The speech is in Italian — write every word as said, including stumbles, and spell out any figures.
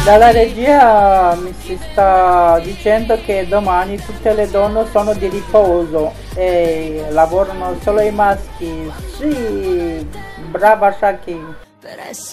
Dalla regia mi si sta dicendo che domani tutte le donne sono di riposo e lavorano solo i maschi. Sì, brava Shaki.